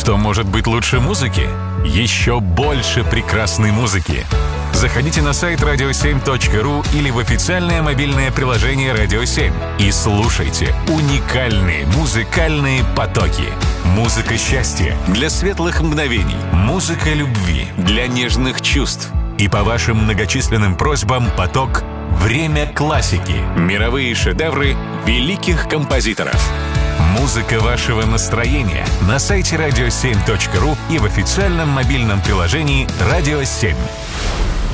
что может быть лучше музыки? Еще больше прекрасной музыки. Заходите на сайт radio7.ru или в официальное мобильное приложение «Радио 7» и слушайте уникальные музыкальные потоки. Музыка счастья для светлых мгновений. Музыка любви для нежных чувств. И по вашим многочисленным просьбам поток «Время классики». Мировые шедевры великих композиторов. Музыка вашего настроения на сайте radio7.ru и в официальном мобильном приложении «Радио 7».